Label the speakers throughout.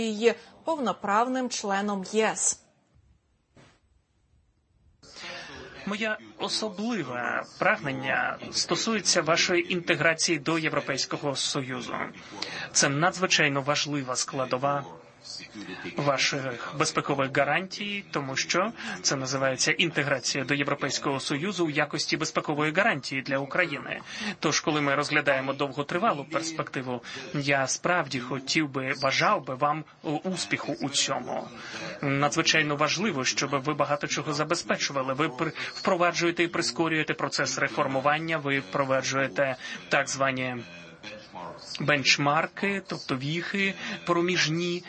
Speaker 1: її повноправним членом ЄС.
Speaker 2: Моє особливе прагнення стосується вашої інтеграції до Європейського Союзу. Це надзвичайно важлива складова ваших безпекових гарантій, тому що це називається інтеграція до Європейського Союзу у якості безпекової гарантії для України. Тож, коли ми розглядаємо довготривалу перспективу, я справді бажав би вам успіху у цьому. Надзвичайно важливо, щоб ви багато чого забезпечували. Ви впроваджуєте і прискорюєте процес реформування, ви впроваджуєте так звані бенчмарки, тобто віхи проміжні.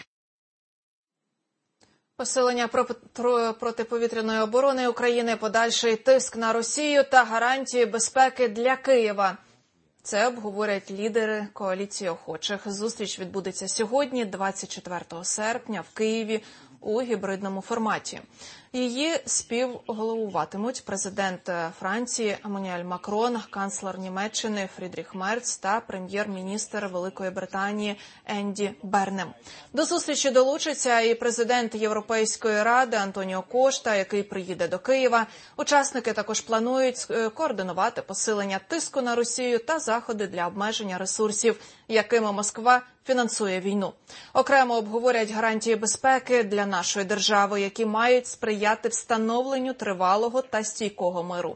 Speaker 1: Посилення протиповітряної оборони України, подальший тиск на Росію та гарантії безпеки для Києва. Це обговорять лідери коаліції охочих. Зустріч відбудеться сьогодні, 24 серпня, в Києві у гібридному форматі. Її співголовуватимуть президент Франції Еммануель Макрон, канцлер Німеччини Фрідріх Мерц та прем'єр-міністр Великої Британії Енді Бернем. До зустрічі долучиться і президент Європейської ради Антоніо Кошта, який приїде до Києва. Учасники також планують координувати посилення тиску на Росію та заходи для обмеження ресурсів, якими Москва фінансує війну. Окремо обговорять гарантії безпеки для нашої держави, які мають сприяти встановленню тривалого та стійкого миру.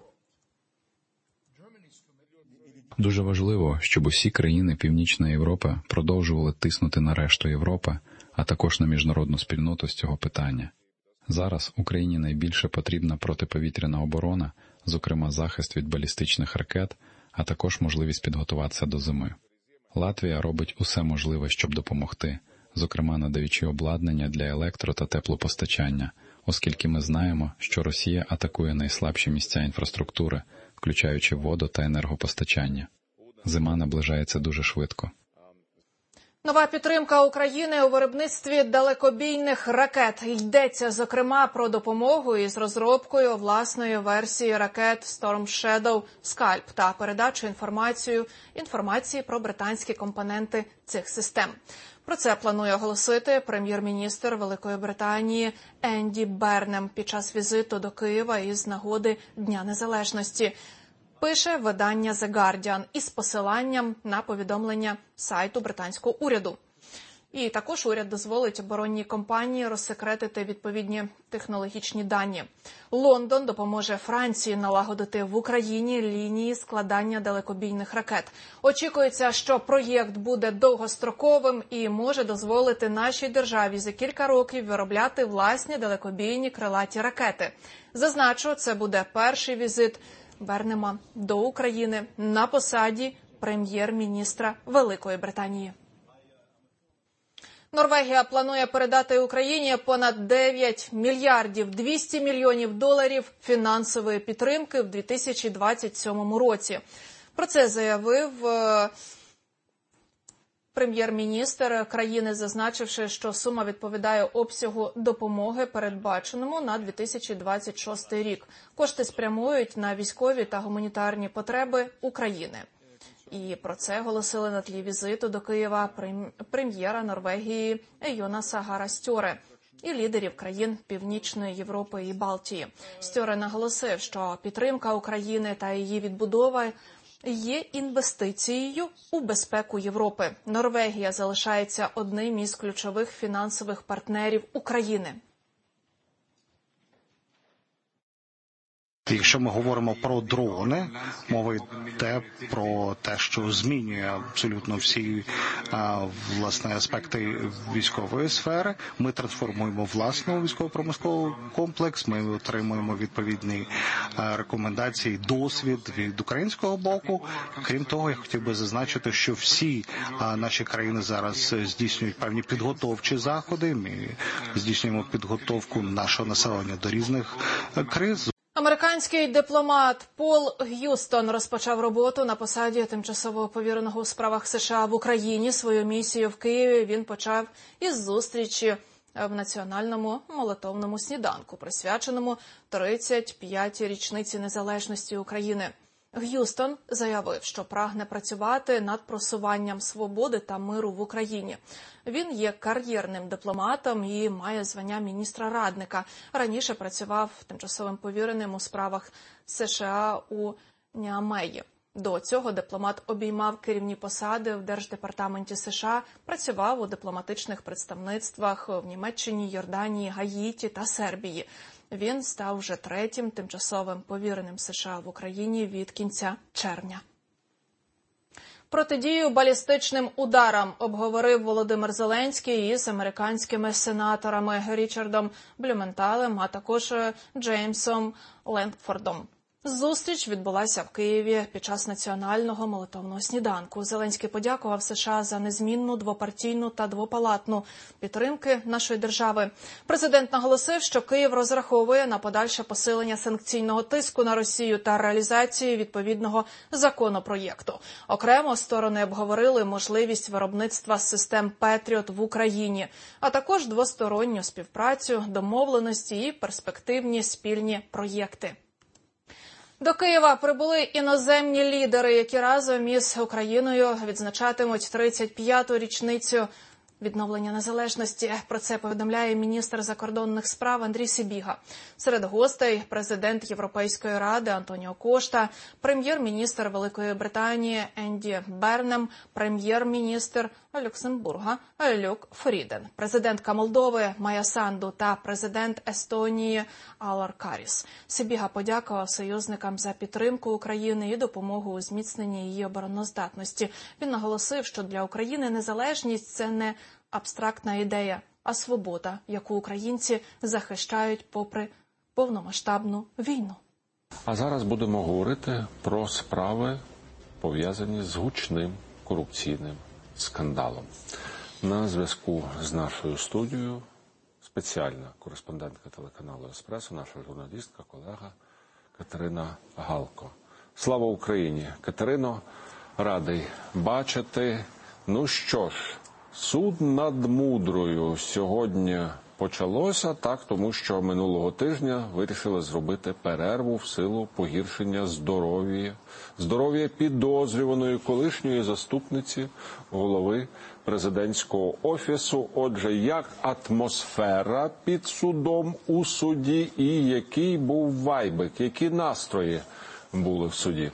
Speaker 3: Дуже важливо, щоб усі країни Північної Європи продовжували тиснути на решту Європи, а також на міжнародну спільноту з цього питання. Зараз Україні найбільше потрібна протиповітряна оборона, зокрема захист від балістичних ракет, а також можливість підготуватися до зими. Латвія робить усе можливе, щоб допомогти, зокрема надаючи обладнання для електро- та теплопостачання, оскільки ми знаємо, що Росія атакує найслабші місця інфраструктури, включаючи воду та енергопостачання. Зима наближається дуже швидко.
Speaker 1: Нова підтримка України у виробництві далекобійних ракет. Йдеться, зокрема, про допомогу із розробкою власної версії ракет Storm Shadow Scalp та передачу інформації про британські компоненти цих систем. Про це планує оголосити прем'єр-міністр Великої Британії Енді Бернем під час візиту до Києва із нагоди Дня Незалежності. Пише видання The Guardian із посиланням на повідомлення сайту британського уряду. І також уряд дозволить оборонній компанії розсекретити відповідні технологічні дані. Лондон допоможе Франції налагодити в Україні лінії складання далекобійних ракет. Очікується, що проєкт буде довгостроковим і може дозволити нашій державі за кілька років виробляти власні далекобійні крилаті ракети. Зазначу, це буде перший візит Бернема до України на посаді прем'єр-міністра Великої Британії. Норвегія планує передати Україні понад 9 мільярдів 200 мільйонів доларів фінансової підтримки в 2027 році. Про це заявив прем'єр-міністр країни, зазначивши, що сума відповідає обсягу допомоги, передбаченому на 2026 рік. Кошти спрямують на військові та гуманітарні потреби України. І про це оголосили на тлі візиту до Києва прем'єра Норвегії Йонаса Гара Стьоре і лідерів країн Північної Європи і Балтії. Стьоре наголосив, що підтримка України та її відбудова є інвестицією у безпеку Європи. Норвегія залишається одним із ключових фінансових партнерів України.
Speaker 4: Якщо ми говоримо про дрони, мова йде про те, що змінює абсолютно всі власне аспекти військової сфери. Ми трансформуємо власний військово-промисловий комплекс, ми отримуємо відповідні рекомендації, досвід від українського боку. Крім того, я хотів би зазначити, що всі наші країни зараз здійснюють певні підготовчі заходи. Ми здійснюємо підготовку нашого населення до різних криз.
Speaker 1: Американський дипломат Пол Г'юстон розпочав роботу на посаді тимчасового повіреного у справах США в Україні. Свою місію в Києві він почав із зустрічі в національному молитовному сніданку, присвяченому 35-й річниці незалежності України. Г'юстон заявив, що прагне працювати над просуванням свободи та миру в Україні. Він є кар'єрним дипломатом і має звання міністра-радника. Раніше працював тимчасовим повіреним у справах США у Ніамеї. До цього дипломат обіймав керівні посади в Держдепартаменті США, працював у дипломатичних представництвах в Німеччині, Йорданії, Гаїті та Сербії. Він став вже третім тимчасовим повіреним США в Україні від кінця червня. Протидію балістичним ударам обговорив Володимир Зеленський із американськими сенаторами Річардом Блюменталем, а також Джеймсом Лендфордом. Зустріч відбулася в Києві під час національного молитовного сніданку. Зеленський подякував США за незмінну двопартійну та двопалатну підтримки нашої держави. Президент наголосив, що Київ розраховує на подальше посилення санкційного тиску на Росію та реалізацію відповідного законопроєкту. Окремо сторони обговорили можливість виробництва систем «Петріот» в Україні, а також двосторонню співпрацю, домовленості і перспективні спільні проєкти. До Києва прибули іноземні лідери, які разом із Україною відзначатимуть 35-ту річницю відновлення незалежності. Про це повідомляє міністр закордонних справ Андрій Сибіга. Серед гостей – президент Європейської ради Антоніо Кошта, прем'єр-міністр Великої Британії Енді Бернем, прем'єр-міністр Люксембурга Люк Фріден, президентка Молдови Майя Санду та президент Естонії Алар Каріс. Сибіга подякував союзникам за підтримку України і допомогу у зміцненні її обороноздатності. Він наголосив, що для України незалежність – це не абстрактна ідея, а свобода, яку українці захищають попри повномасштабну війну.
Speaker 5: А зараз будемо говорити про справи, пов'язані з гучним корупційним скандалом. На зв'язку з нашою студією спеціальна кореспондентка телеканалу «Еспресо», наша журналістка, колега Катерина Галко. Слава Україні! Катерино, радий бачити. Ну що ж, суд над Мудрою сьогодні почалося, так, тому що минулого тижня вирішили зробити перерву в силу погіршення здоров'я підозрюваної колишньої заступниці голови президентського офісу. Отже, як атмосфера під судом у суді і який був вайбик, які настрої були в суді?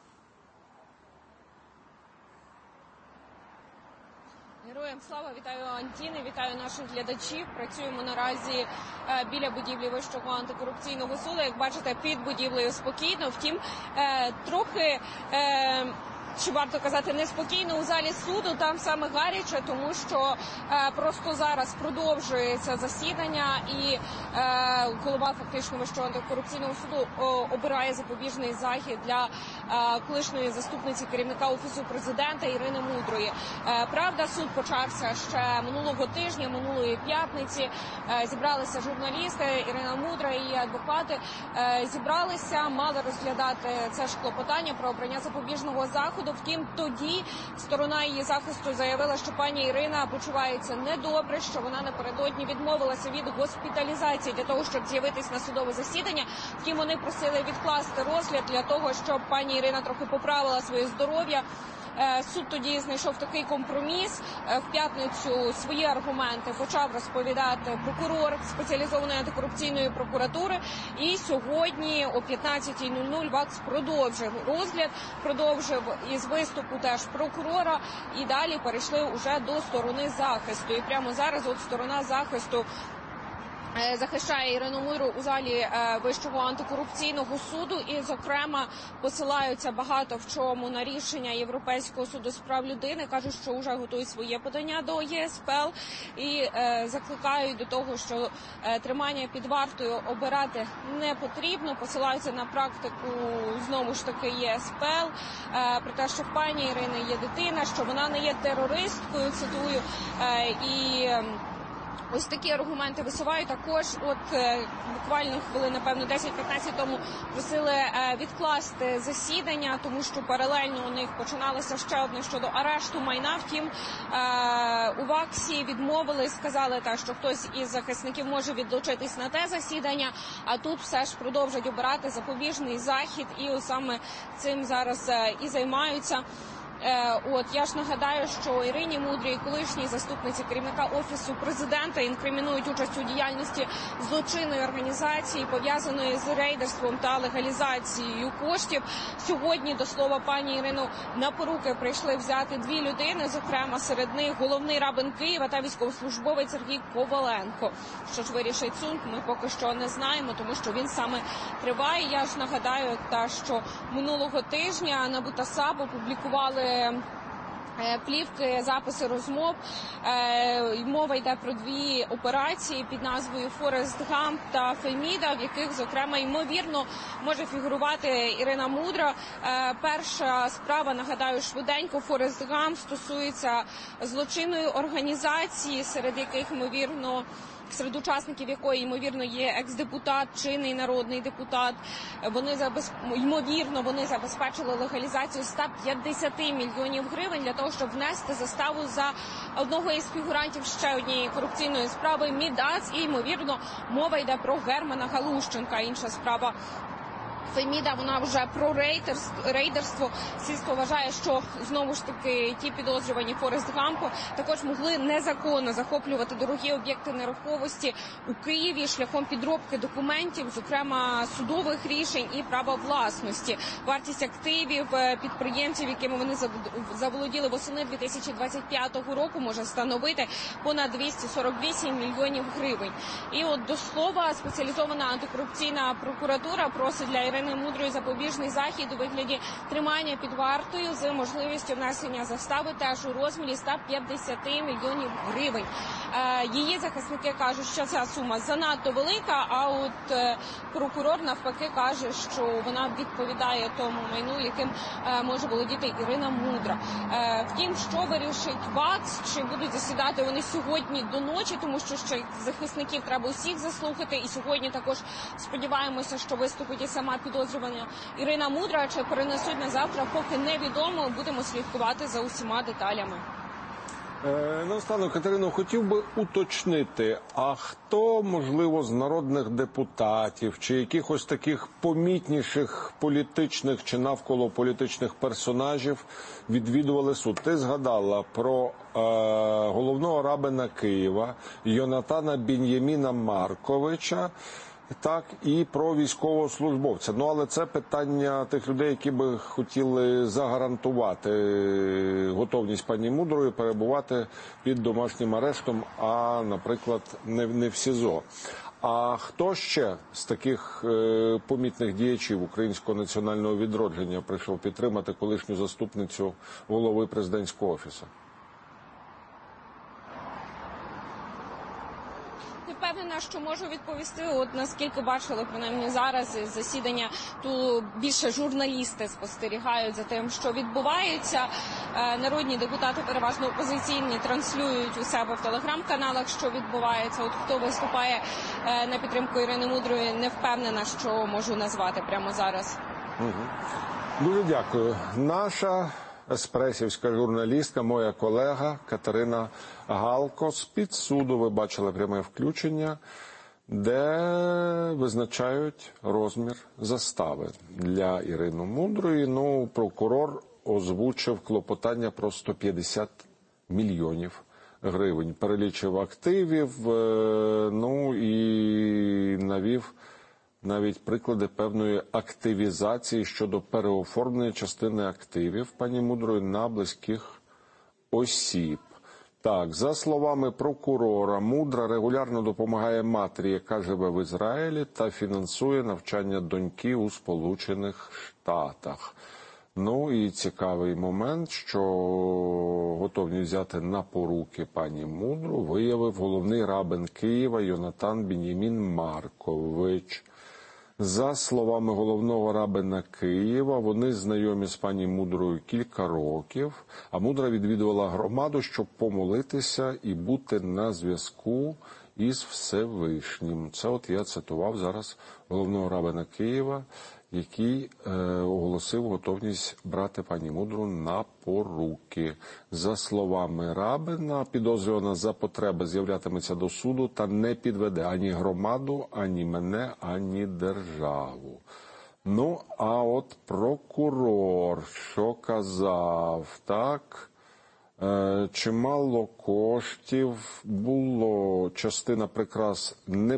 Speaker 6: Слава, вітаю Антіни, вітаю наших глядачів. Працюємо наразі біля будівлі Вищого антикорупційного суду. Як бачите, під будівлею спокійно, втім, трохи, чи варто казати, неспокійно у залі суду, там саме гаряче, тому що просто зараз продовжується засідання і голова фактично Вищого антикорупційного суду обирає запобіжний захід для колишньої заступниці керівника Офісу президента Ірини Мудрої. Правда, суд почався ще минулого тижня, минулої п'ятниці. Зібралися журналісти, Ірина Мудра і її адвокати. Зібралися, мали розглядати це ж клопотання про обрання запобіжного заходу. Втім, тоді сторона її захисту заявила, що пані Ірина почувається недобре, що вона напередодні відмовилася від госпіталізації для того, щоб з'явитись на судове засідання. Втім, вони просили відкласти розгляд для того, щоб пані Ірина трохи поправила своє здоров'я. Суд тоді знайшов такий компроміс. В п'ятницю свої аргументи почав розповідати прокурор спеціалізованої антикорупційної прокуратури. І сьогодні о 15:00 ВАКС продовжив розгляд, продовжив із виступу теж прокурора. І далі перейшли уже до сторони захисту. І прямо зараз от сторона захисту захищає Ірину Мудру у залі Вищого антикорупційного суду і, зокрема, посилаються багато в чому на рішення Європейського суду з прав людини. Кажуть, що вже готують своє подання до ЄСПЛ і закликають до того, що тримання під вартою обирати не потрібно. Посилаються на практику, знову ж таки, ЄСПЛ, про те, що в пані Ірини є дитина, що вона не є терористкою, цитую, і Ось такі аргументи висувають. Також буквально хвилин, напевно, 10-15 тому просили відкласти засідання, тому що паралельно у них починалося ще одне щодо арешту майна. Втім, у ВАКСі відмовили, сказали, що хтось із захисників може відлучитись на те засідання, а тут все ж продовжать обирати запобіжний захід, і саме цим зараз і займаються. Я ж нагадаю, що Ірині Мудрій, колишній заступниці керівника Офісу Президента, інкримінують участь у діяльності злочинної організації, пов'язаної з рейдерством та легалізацією коштів. Сьогодні, до слова, пані Ірину на поруки прийшли взяти дві людини, зокрема серед них головний рабин Києва та військовослужбовець Сергій Коваленко. Що ж вирішить суд, ми поки що не знаємо, тому що він саме триває. Я ж нагадаю, що минулого тижня НАБУ та САП опублікували плівки, записи розмов. Мова йде про дві операції під назвою «Форест Гамп» та «Феміда», в яких, зокрема, ймовірно, може фігурувати Ірина Мудра. Перша справа, нагадаю, швиденько, «Форест Гамп» стосується злочинної організації, серед яких, серед учасників якої, ймовірно, є екс-депутат, чинний народний депутат. Вони забезпечили легалізацію 150 мільйонів гривень для того, щоб внести заставу за одного із фігурантів ще однієї корупційної справи Мідас. І, ймовірно, мова йде про Германа Галущенка. Інша справа Феміда, вона вже про рейдерство. Слідство вважає, що знову ж таки ті підозрювані Форест Гампу також могли незаконно захоплювати дорогі об'єкти нерухомості у Києві шляхом підробки документів, зокрема судових рішень і права власності. Вартість активів підприємців, якими вони заволоділи восени 2025 року, може становити понад 248 мільйонів гривень. І до слова, спеціалізована антикорупційна прокуратура просить для Ірини Мудрої запобіжний захід у вигляді тримання під вартою з можливістю внесення застави теж у розмірі 150 мільйонів гривень. Її захисники кажуть, що ця сума занадто велика, а прокурор навпаки каже, що вона відповідає тому майну, яким може володіти Ірина Мудра. Втім, що вирішить ВАКС, чи будуть засідати вони сьогодні до ночі, тому що ще захисників треба усіх заслухати, і сьогодні також сподіваємося, що виступить і сама підозрювана Ірина Мудра, чи перенесуть на завтра, поки невідомо. Будемо слідкувати за усіма деталями.
Speaker 5: Наостанок, Катерино, хотів би уточнити, а хто, можливо, з народних депутатів чи якихось таких помітніших політичних чи навколо політичних персонажів відвідували суд? Ти згадала про головного рабина Києва Йонатана Бін'яміна Марковича, так, і про військовослужбовця. Але це питання тих людей, які би хотіли загарантувати готовність пані Мудрої перебувати під домашнім арештом, а, наприклад, не в СІЗО. А хто ще з таких помітних діячів Українського національного відродження прийшов підтримати колишню заступницю голови президентського офісу?
Speaker 6: Впевнена, що можу відповісти. Наскільки бачили, принаймні зараз засідання, то більше журналісти спостерігають за тим, що відбувається. Народні депутати, переважно опозиційні, транслюють у себе в телеграм-каналах, що відбувається. Хто виступає на підтримку Ірини Мудрої, не впевнена, що можу назвати прямо зараз.
Speaker 5: Дуже дякую. Наша еспресівська журналістка, моя колега Катерина Галко з-під суду. Ви бачили пряме включення, де визначають розмір застави для Ірини Мудрої. Прокурор озвучив клопотання про 150 мільйонів гривень. Перелічив активів, і навів навіть приклади певної активізації щодо переоформлення частини активів пані Мудрої на близьких осіб. Так, за словами прокурора, Мудра регулярно допомагає матері, яка живе в Ізраїлі, та фінансує навчання доньки у Сполучених Штатах. І цікавий момент, що готовність взяти на поруки пані Мудру виявив головний рабин Києва Йонатан Бін'ямін Маркович. За словами головного рабина Києва, вони знайомі з пані Мудрою кілька років, а Мудра відвідувала громаду, щоб помолитися і бути на зв'язку із Всевишнім. Це от я цитував зараз головного рабина Києва, який оголосив готовність брати пані Мудру на поруки. За словами рабина, підозрювана за потреби з'являтиметься до суду та не підведе ані громаду, ані мене, ані державу. Ну, а от прокурор, що казав, так? Чимало коштів було, частина прикрас не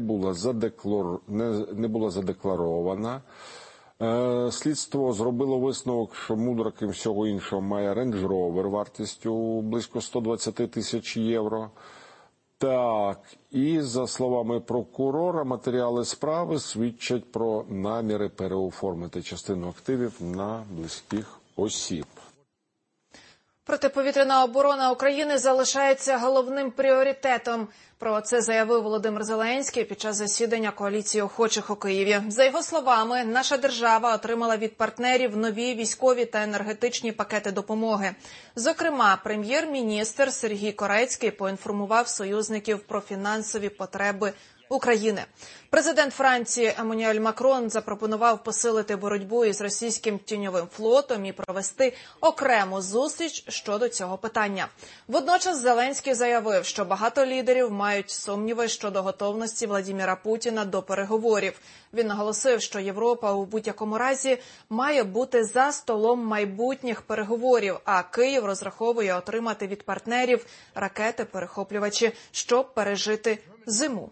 Speaker 5: була задекларована. Слідство зробило висновок, що Мудра, крім всього іншого, має Range Rover вартістю близько 120 тисяч євро. Так, і за словами прокурора, матеріали справи свідчать про наміри переоформити частину активів на близьких осіб.
Speaker 1: Протиповітряна оборона України залишається головним пріоритетом. Про це заявив Володимир Зеленський під час засідання коаліції охочих у Києві. За його словами, наша держава отримала від партнерів нові військові та енергетичні пакети допомоги. Зокрема, прем'єр-міністр Сергій Корецький поінформував союзників про фінансові потреби України. Президент Франції Еммануель Макрон запропонував посилити боротьбу із російським тіньовим флотом і провести окрему зустріч щодо цього питання. Водночас Зеленський заявив, що багато лідерів мають сумніви щодо готовності Владимира Путіна до переговорів. Він наголосив, що Європа у будь-якому разі має бути за столом майбутніх переговорів, а Київ розраховує отримати від партнерів ракети-перехоплювачі, щоб пережити зиму.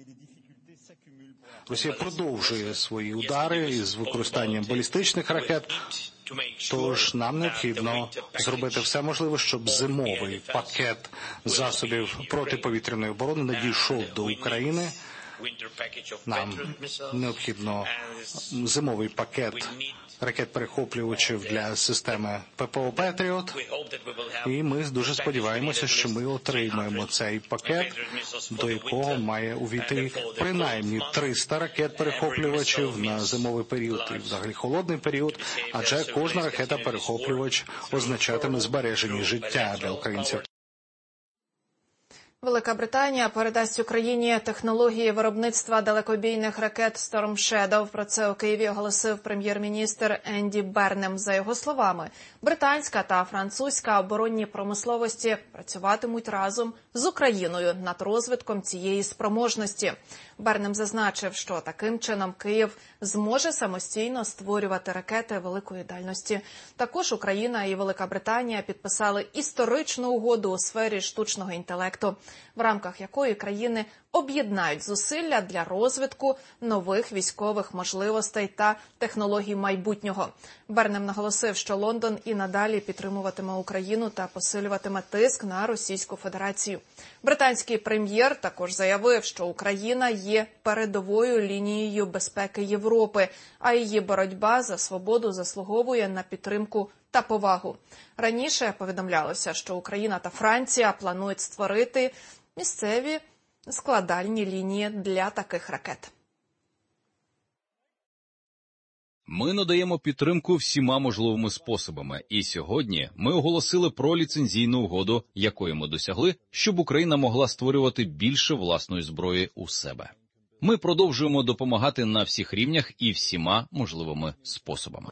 Speaker 4: Росія продовжує свої удари із використанням балістичних ракет, тож нам необхідно зробити все можливе, щоб зимовий пакет засобів протиповітряної оборони надійшов до України. Нам необхідно зимовий пакет ракет-перехоплювачів для системи ППО «Петріот». І ми дуже сподіваємося, що ми отримаємо цей пакет, до якого має увійти принаймні 300 ракет-перехоплювачів на зимовий період і взагалі холодний період, адже кожна ракета-перехоплювач означатиме збереження життя для українців.
Speaker 1: Велика Британія передасть Україні технології виробництва далекобійних ракет Storm Shadow. Про це у Києві оголосив прем'єр-міністр Енді Бернем. За його словами, британська та французька оборонні промисловості працюватимуть разом з Україною над розвитком цієї спроможності. Бернем зазначив, що таким чином Київ зможе самостійно створювати ракети великої дальності. Також Україна і Велика Британія підписали історичну угоду у сфері штучного інтелекту, в рамках якої країни об'єднають зусилля для розвитку нових військових можливостей та технологій майбутнього. Бернем наголосив, що Лондон і надалі підтримуватиме Україну та посилюватиме тиск на Російську Федерацію. Британський прем'єр також заявив, що Україна є передовою лінією безпеки Європи, а її боротьба за свободу заслуговує на підтримку та повагу. Раніше повідомлялося, що Україна та Франція планують створити місцеві складальні лінії для таких ракет.
Speaker 7: Ми надаємо підтримку всіма можливими способами. І сьогодні ми оголосили про ліцензійну угоду, якої ми досягли, щоб Україна могла створювати більше власної зброї у себе. Ми продовжуємо допомагати на всіх рівнях і всіма можливими способами.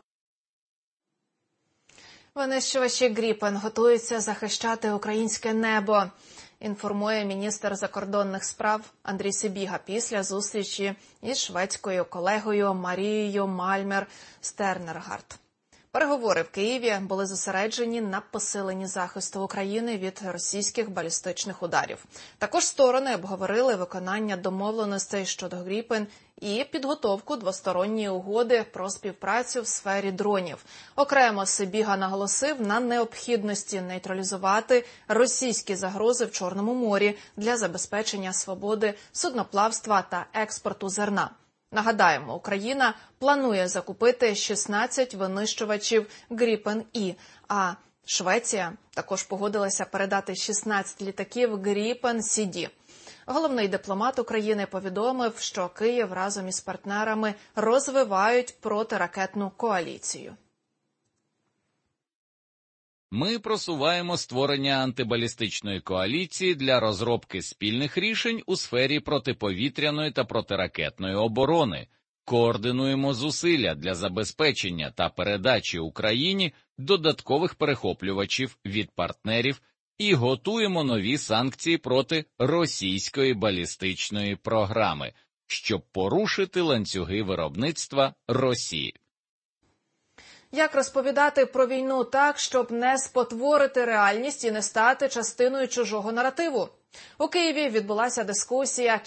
Speaker 1: Винищувачі Гріпен готуються захищати українське небо, інформує міністр закордонних справ Андрій Сибіга після зустрічі із шведською колегою Марією Мальмер-Стернергард. Переговори в Києві були зосереджені на посиленні захисту України від російських балістичних ударів. Також сторони обговорили виконання домовленостей щодо Гріпен і підготовку двосторонньої угоди про співпрацю в сфері дронів. Окремо Сибіга наголосив на необхідності нейтралізувати російські загрози в Чорному морі для забезпечення свободи судноплавства та експорту зерна. Нагадаємо, Україна планує закупити 16 винищувачів Гріпен-І, а Швеція також погодилася передати 16 літаків Гріпен-Сі-Ді. Головний дипломат України повідомив, що Київ разом із партнерами розвивають протиракетну коаліцію.
Speaker 7: Ми просуваємо створення антибалістичної коаліції для розробки спільних рішень у сфері протиповітряної та протиракетної оборони, координуємо зусилля для забезпечення та передачі Україні додаткових перехоплювачів від партнерів і готуємо нові санкції проти російської балістичної програми, щоб порушити ланцюги виробництва Росії.
Speaker 1: Як розповідати про війну так, щоб не спотворити реальність і не стати частиною чужого наративу? У Києві відбулася дискусія